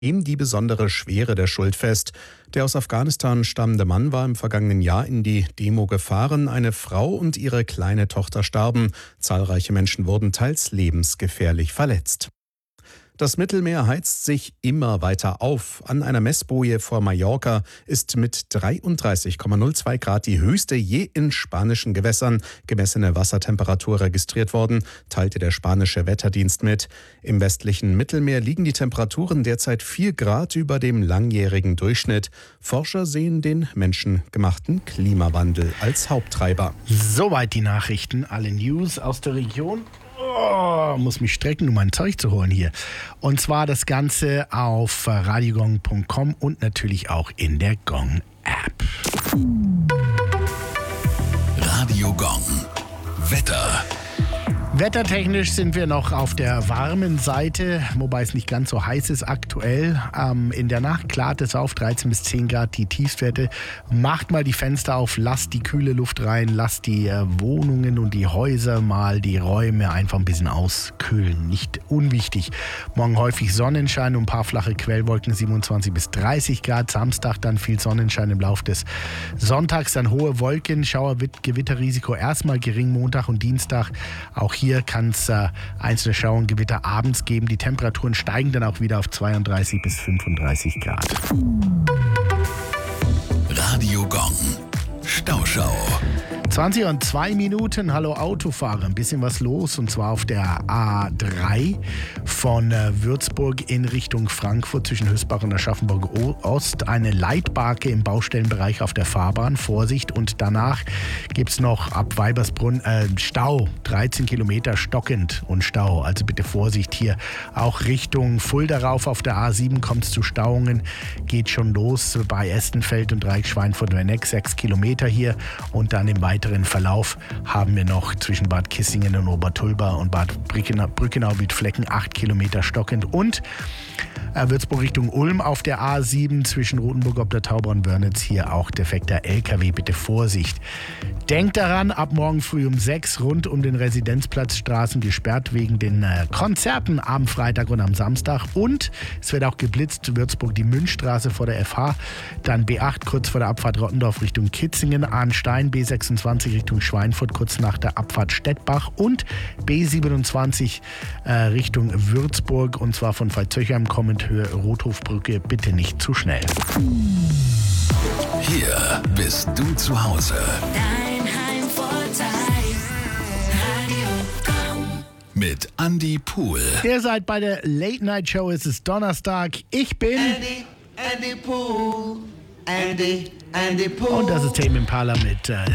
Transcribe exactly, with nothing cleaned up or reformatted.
Ihm die besondere Schwere der Schuld fest. Der aus Afghanistan stammende Mann war im vergangenen Jahr in die Demo gefahren. Eine Frau und ihre kleine Tochter starben. Zahlreiche Menschen wurden teils lebensgefährlich verletzt. Das Mittelmeer heizt sich immer weiter auf. An einer Messboje vor Mallorca ist mit dreiunddreißig Komma null zwei Grad die höchste je in spanischen Gewässern gemessene Wassertemperatur registriert worden, teilte der spanische Wetterdienst mit. Im westlichen Mittelmeer liegen die Temperaturen derzeit vier Grad über dem langjährigen Durchschnitt. Forscher sehen den menschengemachten Klimawandel als Haupttreiber. Soweit die Nachrichten, alle News aus der Region. Oh, muss mich strecken, um mein Zeug zu holen hier. Und zwar das Ganze auf radiogong punkt com und natürlich auch in der Gong-App. Radio Gong. Wetter. Wettertechnisch sind wir noch auf der warmen Seite, wobei es nicht ganz so heiß ist aktuell. Ähm, in der Nacht klart es auf, dreizehn bis zehn Grad die Tiefstwerte. Macht mal die Fenster auf, lasst die kühle Luft rein, lasst die äh, Wohnungen und die Häuser mal, die Räume einfach ein bisschen auskühlen. Nicht unwichtig. Morgen häufig Sonnenschein und ein paar flache Quellwolken, siebenundzwanzig bis dreißig Grad. Samstag dann viel Sonnenschein im Laufe des Sonntags, dann hohe Wolken, Schauer, Gewitterrisiko erstmal gering Montag und Dienstag. Auch hier kann es äh, einzelne Schauer und Gewitter abends geben. Die Temperaturen steigen dann auch wieder auf zweiunddreißig bis fünfunddreißig Grad. Radio Gong. Stauschau. zwanzig und zwei Minuten. Hallo Autofahrer. Ein bisschen was los und zwar auf der A drei von äh, Würzburg in Richtung Frankfurt zwischen Hösbach und Aschaffenburg Ost. Eine Leitbarke im Baustellenbereich auf der Fahrbahn. Vorsicht. Und danach gibt es noch ab Weibersbrunn äh, Stau. dreizehn Kilometer stockend und Stau. Also bitte Vorsicht hier. Auch Richtung Fulda rauf auf der A sieben kommt es zu Stauungen. Geht schon los bei Estenfeld und Dreieck Schweinfurt-Werneck. sechs Kilometer hier und dann im weiteren Verlauf haben wir noch zwischen Bad Kissingen und Obertulba und Bad Brückenau-Wiedflecken acht Kilometer stockend und äh, Würzburg Richtung Ulm auf der A sieben zwischen Rothenburg ob der Tauber und Wörnitz hier auch defekter L K W, bitte Vorsicht. Denkt daran, ab morgen früh um sechs rund um den Residenzplatz Straßen gesperrt wegen den äh, Konzerten am Freitag und am Samstag und es wird auch geblitzt, Würzburg die Münchstraße vor der F H, dann B acht kurz vor der Abfahrt Rottendorf Richtung Kitzingen, Arnstein, B sechsundzwanzig Richtung Schweinfurt kurz nach der Abfahrt Stettbach und B siebenundzwanzig äh, Richtung Würzburg und zwar von Veitshöchheim kommend Höhe Rothofbrücke, bitte nicht zu schnell. Hier bist du zu Hause. Dein Heimvorteil. Radio Gong. Mit Andy Pool. Ihr seid bei der Late Night Show, es ist Donnerstag. Ich bin Andy, Andy Pool, Andy, Andy Pool. und das ist Tame Impala mit äh,